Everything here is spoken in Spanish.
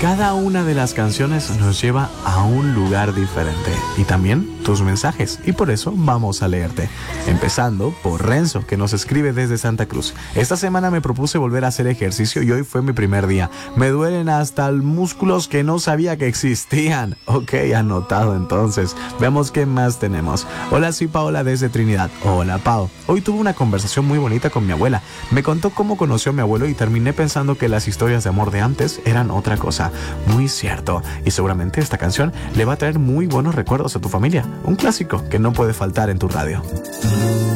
Cada una de las canciones nos lleva a un lugar diferente y también tus mensajes, y por eso vamos a leerte. Empezando por Renzo, que nos escribe desde Santa Cruz. Esta semana me propuse volver a hacer ejercicio y hoy fue mi primer día. Me duelen hasta los músculos que no sabía que existían. Ok, anotado entonces. Veamos qué más tenemos. Hola, soy Paola desde Trinidad. Hola, Pao. Hoy tuve una conversación muy bonita con mi abuela. Me contó cómo conoció a mi abuelo y terminé pensando que las historias de amor de antes eran otra cosa. Muy cierto. Y seguramente esta canción le va a traer muy buenos recuerdos a tu familia. Un clásico que no puede faltar en tu radio.